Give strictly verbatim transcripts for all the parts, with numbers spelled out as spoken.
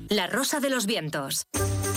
La Rosa de los Vientos.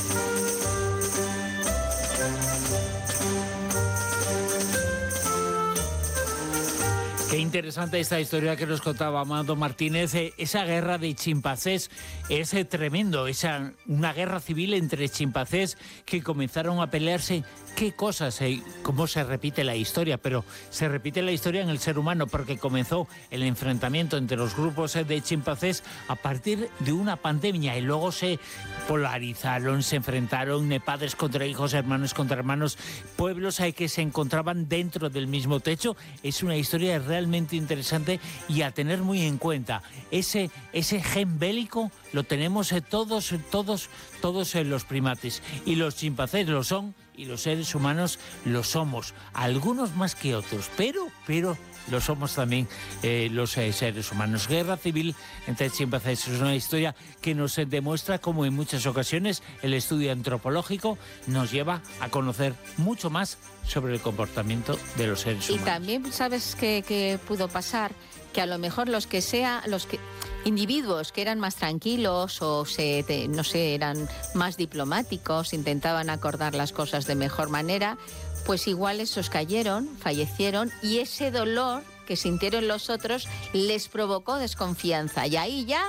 Qué interesante esta historia que nos contaba Amado Martínez. Esa guerra de chimpancés es tremendo. Esa, una guerra civil entre chimpancés que comenzaron a pelearse. Qué cosas, eh, cómo se repite la historia, pero se repite la historia en el ser humano porque comenzó el enfrentamiento entre los grupos de chimpancés a partir de una pandemia y luego se polarizaron, se enfrentaron padres contra hijos, hermanos contra hermanos, pueblos eh, que se encontraban dentro del mismo techo. Es una historia realmente interesante y a tener muy en cuenta. Ese, ese gen bélico lo tenemos eh, todos, todos, todos eh, los primates, y los chimpancés lo son y los seres humanos lo somos, algunos más que otros, pero, pero lo somos también eh, los eh, seres humanos. Guerra civil entre chimpancés es una historia que nos eh, demuestra cómo en muchas ocasiones el estudio antropológico nos lleva a conocer mucho más sobre el comportamiento de los seres humanos. Y también sabes que, que pudo pasar que a lo mejor los que sea, los que individuos que eran más tranquilos o se, te, no sé, eran más diplomáticos, intentaban acordar las cosas de mejor manera, pues igual esos cayeron, fallecieron, y ese dolor que sintieron los otros les provocó desconfianza. Y ahí ya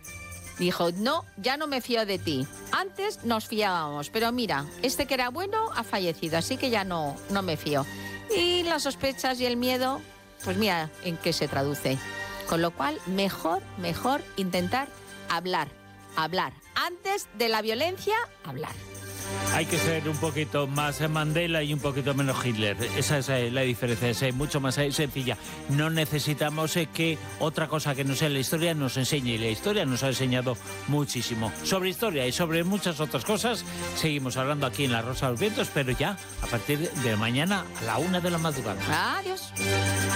dijo, no, ya no me fío de ti. Antes nos fiábamos, pero mira, este que era bueno ha fallecido, así que ya no, no me fío. Y las sospechas y el miedo, pues mira en qué se traduce. Con lo cual, mejor, mejor intentar hablar, hablar. Antes de la violencia, hablar. Hay que ser un poquito más Mandela y un poquito menos Hitler. Esa es eh, la diferencia, es eh, mucho más eh, sencilla. No necesitamos eh, que otra cosa que no sea la historia nos enseñe. Y la historia nos ha enseñado muchísimo. Sobre historia y sobre muchas otras cosas seguimos hablando aquí en La Rosa de los Vientos, pero ya a partir de mañana a la una de la madrugada. Adiós.